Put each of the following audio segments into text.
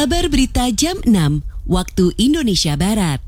Kabar Berita Jam 6, waktu Indonesia Barat.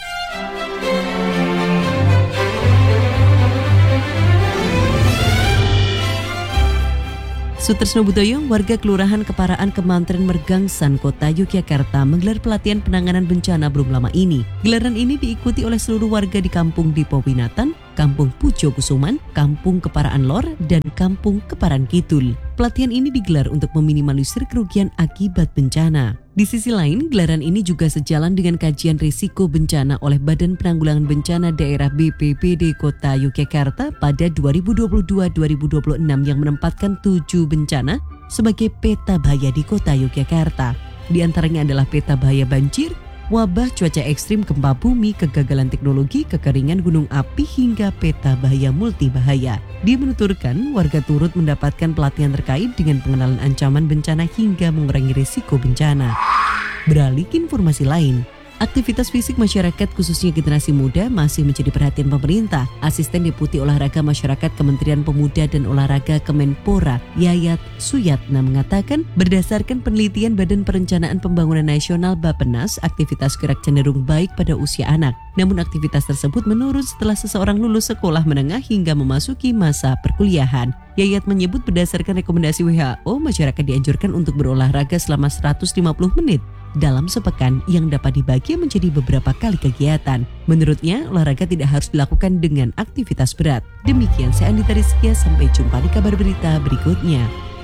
Sutresno Budoyo, warga Kelurahan Keparaan Kemantren Mergangsan, Kota Yogyakarta, menggelar pelatihan penanganan bencana belum lama ini. Gelaran ini diikuti oleh seluruh warga di Kampung Dipo Winatan, Kampung Pujo Kusuman, Kampung Keparaan Lor, dan Kampung Keparaan Kidul. Pelatihan ini digelar untuk meminimalisir kerugian akibat bencana. Di sisi lain, gelaran ini juga sejalan dengan kajian risiko bencana oleh Badan Penanggulangan Bencana Daerah BPBD Kota Yogyakarta pada 2022-2026 yang menempatkan 7 bencana sebagai peta bahaya di Kota Yogyakarta. Di antaranya adalah peta bahaya banjir, wabah cuaca ekstrim, gempa bumi, kegagalan teknologi, kekeringan gunung api, hingga peta bahaya multibahaya. Dia menuturkan warga turut mendapatkan pelatihan terkait dengan pengenalan ancaman bencana hingga mengurangi risiko bencana. Beralih ke informasi lain, aktivitas fisik masyarakat khususnya generasi muda masih menjadi perhatian pemerintah. Asisten Deputi Olahraga Masyarakat Kementerian Pemuda dan Olahraga Kemenpora, Yayat Suyatna, mengatakan berdasarkan penelitian Badan Perencanaan Pembangunan Nasional Bappenas, aktivitas gerak cenderung baik pada usia anak. Namun aktivitas tersebut menurun setelah seseorang lulus sekolah menengah hingga memasuki masa perkuliahan. Yayat menyebut berdasarkan rekomendasi WHO, masyarakat dianjurkan untuk berolahraga selama 150 menit dalam sepekan yang dapat dibagi menjadi beberapa kali kegiatan. Menurutnya, olahraga tidak harus dilakukan dengan aktivitas berat. Demikian saya Andita Rizkia, sampai jumpa di kabar berita berikutnya.